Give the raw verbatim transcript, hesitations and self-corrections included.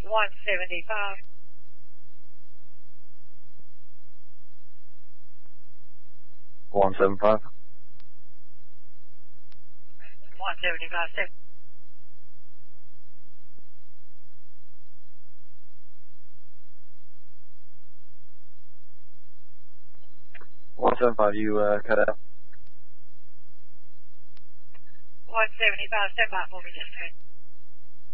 one seventy-five. one seven five. one seventy-five, six. one seven five, you uh, cut out. one seventy-five, stand by for me just a minute.